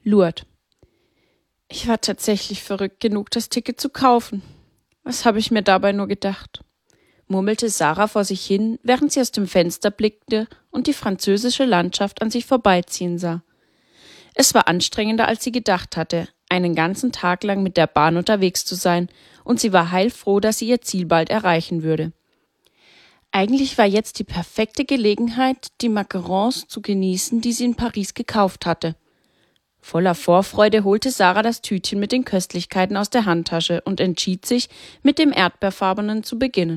Lourdes. Ich war tatsächlich verrückt genug, das Ticket zu kaufen. Was habe ich mir dabei nur gedacht? Murmelte Sarah vor sich hin, während sie aus dem Fenster blickte und die französische Landschaft an sich vorbeiziehen sah. Es war anstrengender, als sie gedacht hatte, einen ganzen Tag lang mit der Bahn unterwegs zu sein, und sie war heilfroh, dass sie ihr Ziel bald erreichen würde. Eigentlich war jetzt die perfekte Gelegenheit, die Macarons zu genießen, die sie in Paris gekauft hatte. Voller Vorfreude holte Sarah das Tütchen mit den Köstlichkeiten aus der Handtasche und entschied sich, mit dem Erdbeerfarbenen zu beginnen.